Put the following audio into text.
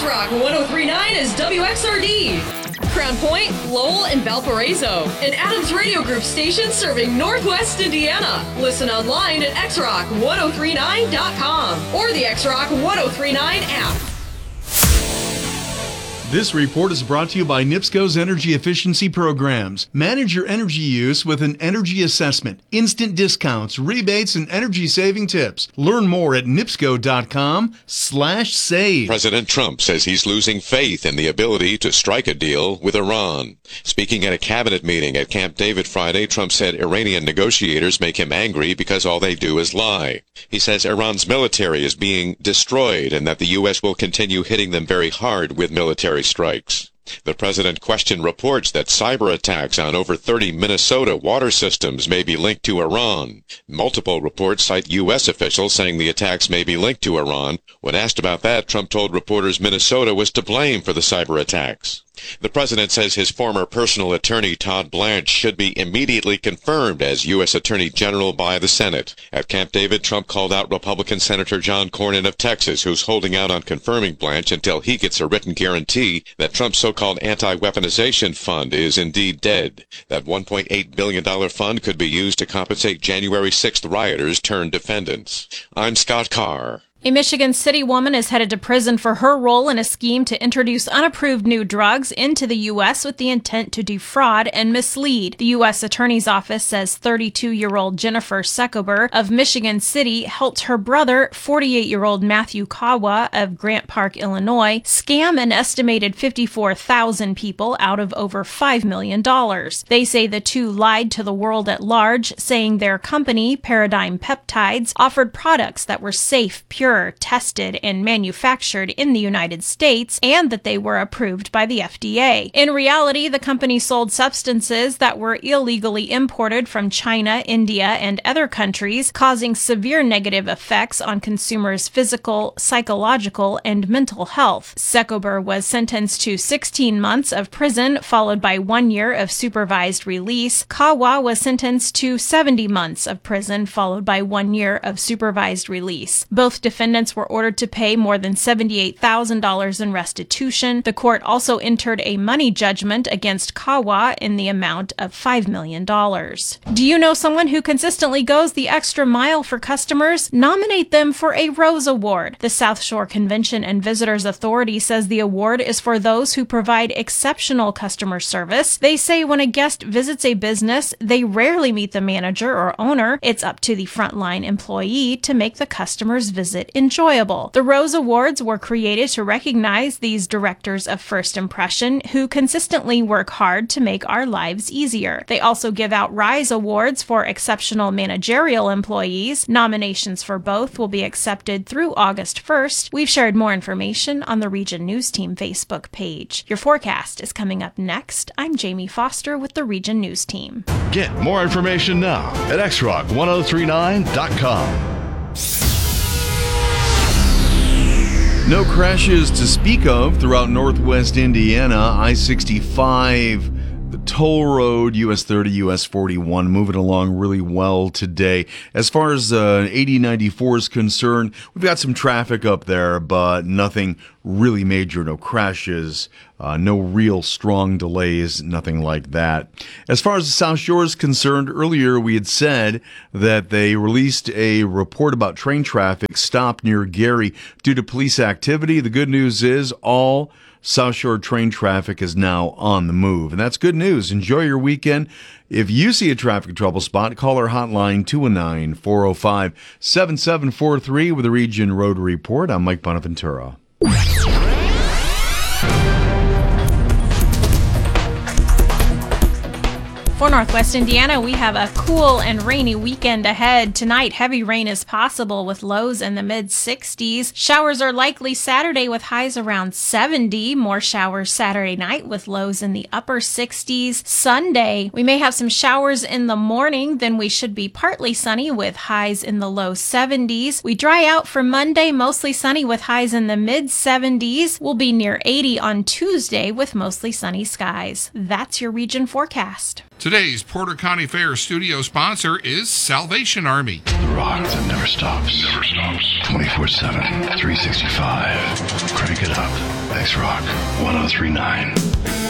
X-Rock 103.9 is WXRD. Crown Point, Lowell, and Valparaiso. An Adams Radio Group station serving Northwest Indiana. Listen online at xrock1039.com or the X-Rock 1039 app. This report is brought to you by NIPSCO's energy efficiency programs. Manage your energy use with an energy assessment, instant discounts, rebates, and energy saving tips. Learn more at nipsco.com/save. President Trump says he's losing faith in the ability to strike a deal with Iran. Speaking at a cabinet meeting at Camp David Friday, Trump said Iranian negotiators make him angry because all they do is lie. He says Iran's military is being destroyed and that the U.S. will continue hitting them very hard with military strikes. The president questioned reports that cyber attacks on over 30 Minnesota water systems may be linked to Iran. Multiple reports cite U.S. officials saying the attacks may be linked to Iran. When asked about that, Trump told reporters Minnesota was to blame for the cyber attacks. The president says his former personal attorney, Todd Blanche, should be immediately confirmed as U.S. Attorney General by the Senate. At Camp David, Trump called out Republican Senator John Cornyn of Texas, who's holding out on confirming Blanche until he gets a written guarantee that Trump's so-called anti-weaponization fund is indeed dead. That $1.8 billion fund could be used to compensate January 6th rioters turned defendants. I'm Scott Carr. A Michigan City woman is headed to prison for her role in a scheme to introduce unapproved new drugs into the U.S. with the intent to defraud and mislead. The U.S. Attorney's Office says 32-year-old Jennifer Secober of Michigan City helped her brother, 48-year-old Matthew Kawa of Grant Park, Illinois, scam an estimated 54,000 people out of over $5 million. They say the two lied to the world at large, saying their company, Paradigm Peptides, offered products that were safe, pure, tested, and manufactured in the United States, and that they were approved by the FDA. In reality, the company sold substances that were illegally imported from China, India, and other countries, causing severe negative effects on consumers' physical, psychological, and mental health. Secober was sentenced to 16 months of prison, followed by 1 year of supervised release. Kawa was sentenced to 70 months of prison, followed by 1 year of supervised release. Both defendants were ordered to pay more than $78,000 in restitution. The court also entered a money judgment against Kawa in the amount of $5 million. Do you know someone who consistently goes the extra mile for customers? Nominate them for a Rose Award. The South Shore Convention and Visitors Authority says the award is for those who provide exceptional customer service. They say when a guest visits a business, they rarely meet the manager or owner. It's up to the frontline employee to make the customer's visit enjoyable. The Rose Awards were created to recognize these directors of first impression who consistently work hard to make our lives easier. They also give out Rise Awards for exceptional managerial employees. Nominations for both will be accepted through August 1st. We've shared more information on the Region News Team Facebook page. Your forecast is coming up next. I'm Jamie Foster with the Region News Team. Get more information now at xrock1039.com. No crashes to speak of throughout northwest Indiana. I-65, the toll road, US 30, US 41, moving along really well today. As far as 8094 is concerned, we've got some traffic up there, but nothing really major, no crashes, no real strong delays, nothing like that. As far as the South Shore is concerned, earlier we had said that they released a report about train traffic stopped near Gary due to police activity. The good news is all South Shore train traffic is now on the move, and that's good news. Enjoy your weekend. If you see a traffic trouble spot, call our hotline 219-405-7743 with a Region Road Report. I'm Mike Bonaventura. For Northwest Indiana, we have a cool and rainy weekend ahead. Tonight, heavy rain is possible with lows in the mid-60s. Showers are likely Saturday with highs around 70. More showers Saturday night with lows in the upper 60s. Sunday, we may have some showers in the morning. Then we should be partly sunny with highs in the low 70s. We dry out for Monday, mostly sunny with highs in the mid-70s. We'll be near 80 on Tuesday with mostly sunny skies. That's your region forecast. Today's Porter County Fair studio sponsor is Salvation Army. The rock that never stops. 24/7, 365. Crank it up. X Rock 1039.